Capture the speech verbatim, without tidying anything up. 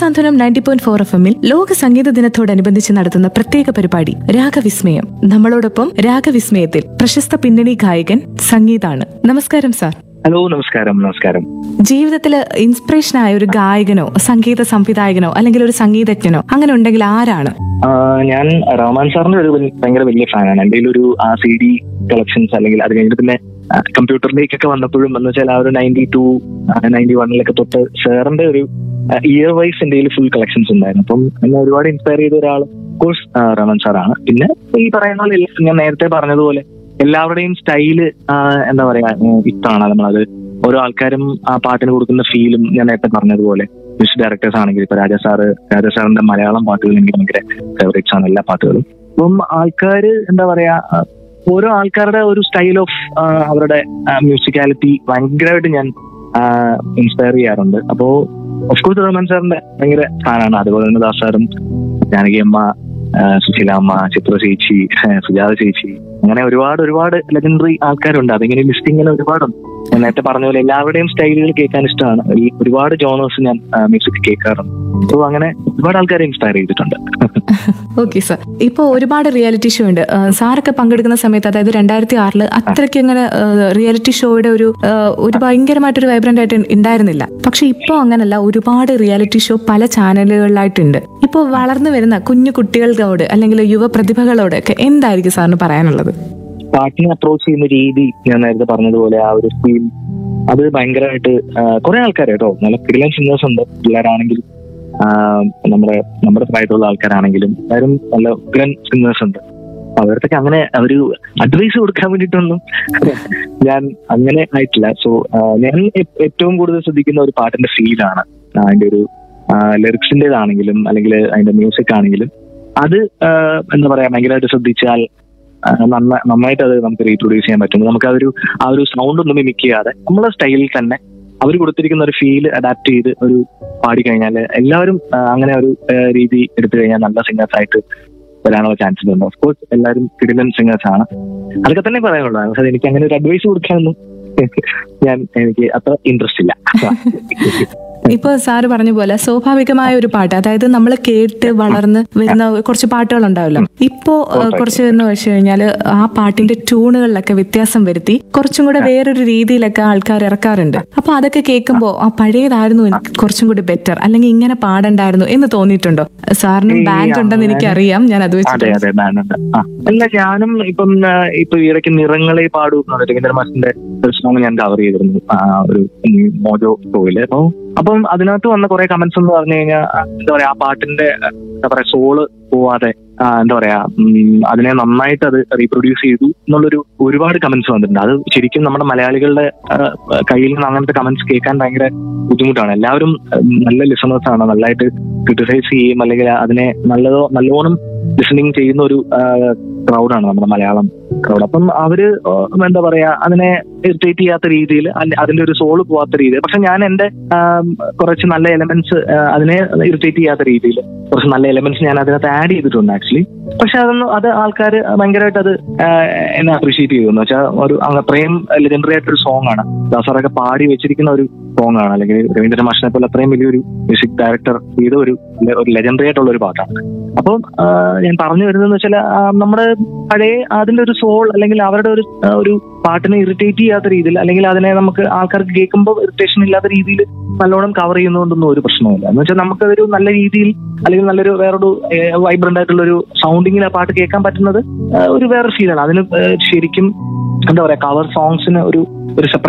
സാന്ത്വനം ninety point four F എമ്മിൽ ലോക സംഗീത ദിനത്തോടനുബന്ധിച്ച് നടത്തുന്ന പ്രത്യേക പരിപാടി രാഗവിസ്മയം. നമ്മളോടൊപ്പം രാഗവിസ്മയത്തിൽ പ്രശസ്ത പിന്നണി ഗായകൻ സംഗീതാണ്. നമസ്കാരം സാർ. ഹലോ, നമസ്കാരം. നമസ്കാരം. ജീവിതത്തിൽ ഇൻസ്പിറേഷൻ ആയ ഒരു ഗായകനോ സംഗീത സംവിധായകനോ അല്ലെങ്കിൽ ഒരു സംഗീതജ്ഞനോ അങ്ങനെ ഉണ്ടെങ്കിൽ ആരാണ്? ഞാൻ റഹ്മാൻ സാറിന്റെ ഒരു ഭയങ്കര വലിയ ഫാനാണ്. എന്റെ ഒരു ആ സി ഡി കളക്ഷൻസ് അല്ലെങ്കിൽ അത് കഴിഞ്ഞിട്ട് പിന്നെ കമ്പ്യൂട്ടറിലേക്കൊക്കെ വന്നപ്പോഴും എന്ന് വെച്ചാൽ ആ ഒരു നയൻറ്റി ടു നയൻറ്റി വണ്ണിലൊക്കെ തൊട്ട് സാറിന്റെ ഒരു ഇയർ വൈസ് എന്റെ ഫുൾ കളക്ഷൻസ് ഉണ്ടായിരുന്നു. അപ്പം എന്നെ ഒരുപാട് ഇൻസ്പയർ ചെയ്ത ഒരാൾ കോഴ്സ് റഹ്മാൻ സാറാണ്. പിന്നെ ഈ പറയുന്ന പോലെ ഞാൻ നേരത്തെ പറഞ്ഞതുപോലെ എല്ലാവരുടെയും സ്റ്റൈല് എന്താ പറയാ ഇഷ്ടമാണ്. നമ്മളത് ഓരോ ആൾക്കാരും ആ പാട്ടിന് കൊടുക്കുന്ന ഫീലും ഞാൻ നേരത്തെ പറഞ്ഞതുപോലെ മ്യൂസിക് ഡയറക്ടേഴ്സ് ആണെങ്കിൽ ഇപ്പൊ രാജാ സാറ് രാജാ സാറിന്റെ മലയാളം പാട്ടുകൾ എനിക്ക് ഭയങ്കര ഫേവറേറ്റ്സ് ആണ്, എല്ലാ പാട്ടുകളും. അപ്പം ആൾക്കാര് എന്താ പറയാ ഓരോ ആൾക്കാരുടെ ഒരു സ്റ്റൈൽ ഓഫ് അവരുടെ മ്യൂസിക്കാലിറ്റി ഭയങ്കരമായിട്ട് ഞാൻ ഇൻസ്പയർ ചെയ്യാറുണ്ട്. അപ്പോ ഓഫ്കോഴ്സ് റഹ്മാൻ സാറിന്റെ ഭയങ്കര ഫാനാണ്. അതുപോലെ തന്നെ ദാസ് സാറും ജാനകി അമ്മ, സുശീലാമ്മ, ചിത്ര ചേച്ചി, സുജാത ചേച്ചി, അങ്ങനെ ഒരുപാട് ഒരുപാട് ലെജൻഡറി ആൾക്കാരുണ്ട്. അതിങ്ങനെ ലിസ്റ്റ് ഇങ്ങനെ ഒരുപാടുണ്ട്. ഞാൻ നേരത്തെ പറഞ്ഞ പോലെ എല്ലാവരുടെയും സ്റ്റൈലുകൾ കേൾക്കാൻ ഇഷ്ടമാണ്. ഈ ഒരുപാട് ജോണേഴ്സ് ഞാൻ മ്യൂസിക് കേൾക്കാറുണ്ട്. സോ അങ്ങനെ ഒരുപാട് ആൾക്കാരെ ഇൻസ്പയർ ചെയ്തിട്ടുണ്ട്. Okay sir. ഇപ്പൊ ഒരുപാട് റിയാലിറ്റി ഷോ ഉണ്ട്. സാറൊക്കെ പങ്കെടുക്കുന്ന സമയത്ത്, അതായത് രണ്ടായിരത്തി ആറില് അത്രയ്ക്ക് അങ്ങനെ റിയാലിറ്റി ഷോയുടെ ഒരു ഒരു ഭയങ്കരമായിട്ടൊരു വൈബ്രന്റ് ആയിട്ട് ഉണ്ടായിരുന്നില്ല. പക്ഷെ ഇപ്പൊ അങ്ങനല്ല, ഒരുപാട് റിയാലിറ്റി ഷോ പല ചാനലുകളിലായിട്ടുണ്ട്. ഇപ്പൊ വളർന്നു വരുന്ന കുഞ്ഞു കുട്ടികളോട് അല്ലെങ്കിൽ യുവ പ്രതിഭകളോട് ഒക്കെ എന്തായിരിക്കും സാറിന് പറയാനുള്ളത്? പാട്ടിനെ അപ്രോച്ച് ചെയ്യുന്ന രീതി ഞാൻ നേരത്തെ പറഞ്ഞതുപോലെ ആ ഒരു ഫീൽ അത് ഭയങ്കരമായിട്ട് കുറെ ആൾക്കാർ കേട്ടോ, നല്ല കിടിലൻ സിംഗേഴ്സ് ഉണ്ട്. പിള്ളേരാണെങ്കിലും നമ്മുടെ നമ്മുടെ പ്രായത്തുള്ള ആൾക്കാരാണെങ്കിലും എല്ലാവരും നല്ല ഉഗ്രൻ സിംഗേഴ്സ് ഉണ്ട്. അവർക്ക് അങ്ങനെ ഒരു അഡ്വൈസ് കൊടുക്കാൻ വേണ്ടിയിട്ടൊന്നും ഞാൻ അങ്ങനെ ആയിട്ടില്ല. സോ ഞാൻ ഏറ്റവും കൂടുതൽ ശ്രദ്ധിക്കുന്ന ഒരു പാട്ടിന്റെ ഫീലാണ്. അതിന്റെ ഒരു ലിറിക്സിന്റേതാണെങ്കിലും അല്ലെങ്കിൽ അതിന്റെ മ്യൂസിക് ആണെങ്കിലും അത് എന്താ പറയാ ഭയങ്കരമായിട്ട് ശ്രദ്ധിച്ചാൽ നന്ന നന്നായിട്ട് അത് നമുക്ക് റീപ്രൊഡ്യൂസ് ചെയ്യാൻ പറ്റും. നമുക്ക് അതൊരു ആ ഒരു സൗണ്ട് ഒന്നും മിമിക് ചെയ്യാതെ നമ്മളെ സ്റ്റൈലിൽ തന്നെ അവർ കൊടുത്തിരിക്കുന്ന ഒരു ഫീൽ അഡാപ്റ്റ് ചെയ്ത് ഒരു പാടിക്കഴിഞ്ഞാൽ എല്ലാവരും അങ്ങനെ ഒരു രീതി എടുത്തു കഴിഞ്ഞാൽ നല്ല സിംഗേഴ്സ് ആയിട്ട് വരാനുള്ള ചാൻസസ് ഉണ്ട്. ഓഫ്കോഴ്സ് എല്ലാവരും കിടിലൻ സിംഗേഴ്സ് ആണ്. അതൊക്കെ തന്നെ പറയാനുള്ളൂ. പക്ഷെ എനിക്ക് അങ്ങനെ ഒരു അഡ്വൈസ് കൊടുക്കാനൊന്നും ഞാൻ എനിക്ക് അത്ര ഇൻട്രസ്റ്റ് ഇല്ല. ഇപ്പൊ സാറ് പറഞ്ഞ പോലെ സ്വാഭാവികമായ ഒരു പാട്ട്, അതായത് നമ്മൾ കേട്ട് വളർന്ന് വരുന്ന കുറച്ച് പാട്ടുകൾ ഉണ്ടാവല്ലോ. ഇപ്പോ കുറച്ച് എന്ന് വെച്ച് കഴിഞ്ഞാൽ ആ പാട്ടിന്റെ ട്യൂണുകളിലൊക്കെ വ്യത്യാസം വരുത്തി കുറച്ചും കൂടെ വേറൊരു രീതിയിലൊക്കെ ആൾക്കാർ ഇറക്കാറുണ്ട്. അപ്പൊ അതൊക്കെ കേൾക്കുമ്പോ ആ പഴയതായിരുന്നു എനിക്ക് കുറച്ചും കൂടി ബെറ്റർ, അല്ലെങ്കിൽ ഇങ്ങനെ പാടണ്ടായിരുന്നു എന്ന് തോന്നിയിട്ടുണ്ടോ? സാറിനും ബാൻഡ് ഉണ്ടെന്ന് എനിക്ക് അറിയാം. ഞാൻ അത് വെച്ചിട്ട് അല്ല, ഞാനും ഇപ്പം ഇപ്പൊ ഇടയ്ക്ക് നിറങ്ങളെ പാടൂ രവീന്ദ്ര മാഷിന്റെ സോങ് ഞാൻ കവർ ചെയ്തിരുന്നു ഒരു മോജോ ഷോയില്. അപ്പൊ അപ്പം അതിനകത്ത് വന്ന കുറെ കമന്റ്സ് എന്ന് പറഞ്ഞു കഴിഞ്ഞാൽ എന്താ പറയാ ആ പാട്ടിന്റെ എന്താ പറയാ സോള് പോവാതെ എന്താ പറയാ അതിനെ നന്നായിട്ട് അത് റീപ്രൊഡ്യൂസ് ചെയ്തു എന്നുള്ളൊരു ഒരുപാട് കമന്റ്സ് വന്നിട്ടുണ്ട്. അത് ശരിക്കും നമ്മുടെ മലയാളികളുടെ കയ്യിൽ നിന്ന് അങ്ങനത്തെ കമന്റ്സ് കേൾക്കാൻ ഭയങ്കര ബുദ്ധിമുട്ടാണ്. എല്ലാവരും നല്ല ലിസണേഴ്സ് ആണ്, നല്ലതായിട്ട് ക്രിട്ടിസൈസ് ചെയ്യും അല്ലെങ്കിൽ അതിനെ നല്ലതോ നല്ലോണം ലിസണിങ് ചെയ്യുന്ന ഒരു ക്രൗഡാണ് നമ്മുടെ മലയാളം ക്രൗഡ്. അപ്പം അവര് എന്താ പറയാ അതിനെ ഇറിറ്റേറ്റ് ചെയ്യാത്ത രീതിയിൽ അതിന്റെ ഒരു സോള് പോവാത്ത രീതിയിൽ, പക്ഷെ ഞാൻ എന്റെ കുറച്ച് നല്ല എലമെന്റ്സ് അതിനെ ഇറിറ്റേറ്റ് ചെയ്യാത്ത രീതിയിൽ കുറച്ച് നല്ല എലമെന്റ്സ് ഞാൻ അതിനകത്ത് ആഡ് ചെയ്തിട്ടുണ്ട് ആക്ച്വലി. പക്ഷെ അതൊന്നും അത് ആൾക്കാർ ഭയങ്കരമായിട്ട് അത് എന്നെ അപ്രീഷിയേറ്റ് ചെയ്തു. എന്ന് വെച്ചാൽ ഒരു അത്രയും ലെജൻഡറി ആയിട്ടൊരു സോങ് ആണ്, ദാസറൊക്കെ പാടി വെച്ചിരിക്കുന്ന ഒരു സോങ് ആണ്, അല്ലെങ്കിൽ രവീന്ദ്ര മാഷിനെ പോലെ അത്രയും വലിയൊരു മ്യൂസിക് ഡയറക്ടർ ചെയ്ത ഒരു ഒരു ലെജൻഡറി ആയിട്ടുള്ള ഒരു പാട്ടാണ്. അപ്പോൾ ഞാൻ പറഞ്ഞു വരുന്നതെന്ന് വെച്ചാൽ നമ്മുടെ പഴയ അതിന്റെ ഒരു സോൾ അല്ലെങ്കിൽ അവരുടെ ഒരു ഒരു പാട്ടിനെ ഇറിറ്റേറ്റ് ചെയ്യാത്ത രീതിയിൽ അല്ലെങ്കിൽ അതിനെ നമുക്ക് ആൾക്കാർക്ക് കേൾക്കുമ്പോൾ ഇറിറ്റേഷൻ ഇല്ലാത്ത രീതിയിൽ നല്ലോണം കവർ ചെയ്യുന്നതുകൊണ്ടൊന്നും ഒരു പ്രശ്നമില്ല. എന്ന് വെച്ചാൽ നമുക്കതൊരു നല്ല രീതിയിൽ അല്ലെങ്കിൽ നല്ലൊരു വേറൊരു വൈബ്രന്റ് ആയിട്ടുള്ള ഒരു സൗണ്ടിങ്ങിൽ ആ പാട്ട് കേൾക്കാൻ പറ്റുന്നത് ഒരു വേറൊരു ഫീലാണ്. അതിന് ശരിക്കും എന്താ പറയാ കവർ സോങ്സിന് ഒരു ഒരു സെപ്പറേറ്റ്